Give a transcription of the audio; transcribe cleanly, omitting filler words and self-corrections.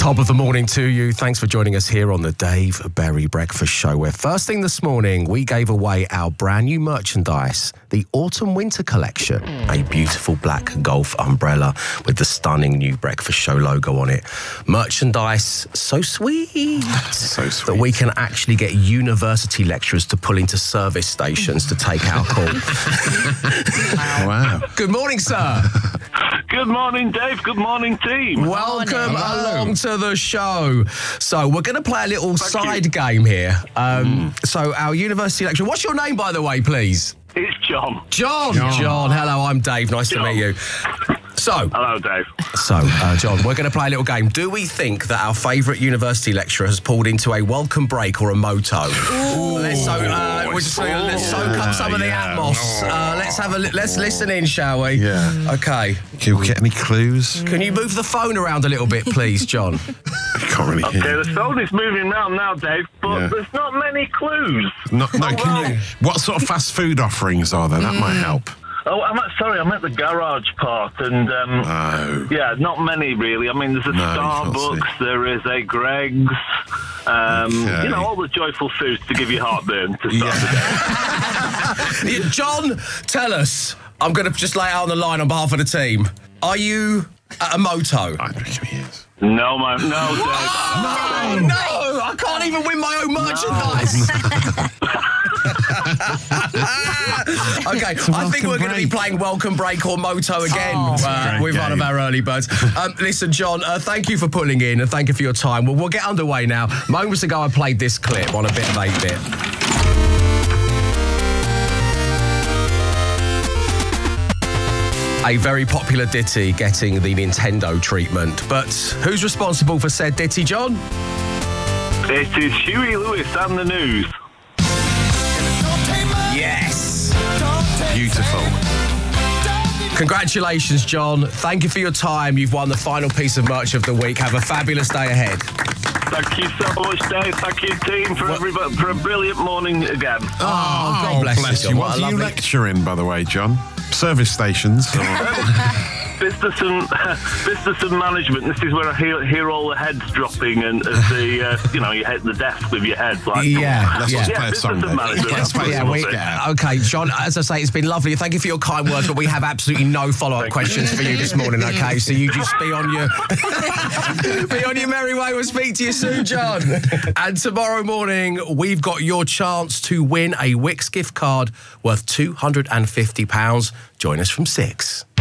Top of the morning to you. Thanks for joining us here on the Dave Berry Breakfast Show, where first thing this morning we gave away our brand new merchandise, the Autumn Winter Collection, a beautiful black golf umbrella with the stunning new Breakfast Show logo on it. Merchandise so sweet, that we can actually get university lecturers to pull into service stations to take our call. Wow. Good morning, sir. Good morning, Dave. Good morning, team. Welcome along to the show. So we're going to play a little side game here. So our university lecturer, what's your name, by the way, please? It's John. John. Hello, I'm Dave. Nice to meet you. So, hello, Dave. So, John, we're going to play a little game. Do we think that our favourite university lecturer has pulled into a welcome break or a moto? Let's soak up some of the atmos. Let's listen in, shall we? Yeah. Okay. Can we get any clues? Can you move the phone around a little bit, please, John? I can't really hear. Okay, the phone is moving around now, Dave, but there's not many clues. What sort of fast food offerings are there? That might help. Oh, I'm at the garage part, and yeah, not many really. I mean, there's a Starbucks, there is a Greg's, you know, all the joyful foods to give you heartburn to start the day. John, tell us. I'm going to just lay it out on the line on behalf of the team. Are you at a moto? I reckon he is. No, man, no, Dave. No, I can't even win my own merchandise. Okay, I think we're going to be playing Welcome Break or Moto again with one of our early birds. Listen, John, thank you for pulling in and thank you for your time. Well, we'll get underway now. Moments ago, I played this clip on a bit of 8-bit. A very popular ditty getting the Nintendo treatment. But who's responsible for said ditty, John? It is Huey Lewis and the News. Yes. Beautiful. Congratulations, John. Thank you for your time. You've won the final piece of merch of the week. Have a fabulous day ahead. Thank you so much, Dave. Thank you, team, for a brilliant morning again. Oh, God bless you. What are you lecturing, by the way, John? Service stations? Business and management. This is where I hear all the heads dropping and as you know, you hit the desk with your head. Like, Let's play a song. Okay, John, as I say, it's been lovely. Thank you for your kind words, but we have absolutely no follow-up questions for you this morning, okay? So you just be on your merry way. We'll speak to you soon, John. And tomorrow morning, we've got your chance to win a Wix gift card worth £250. Join us from 6.